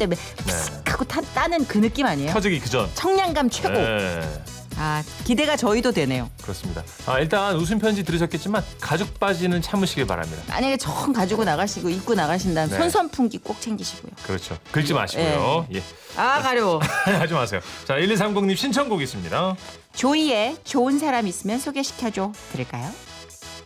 때 하고 따는 그 느낌 아니에요? 터지기 그전. 청량감 최고. 네. 아, 기대가 저희도 되네요. 그렇습니다. 일단 웃음 편지 들으셨겠지만 가죽 바지는 참으시길 바랍니다. 만약에 정 가지고 나가시고 입고 나가신다면 네. 손선풍기 꼭 챙기시고요. 그렇죠. 긁지 마시고요. 예. 아, 가려워. 하지 마세요. 자, 1230님 신청곡 있습니다. 조이의 좋은 사람 있으면 소개시켜줘 들을까요?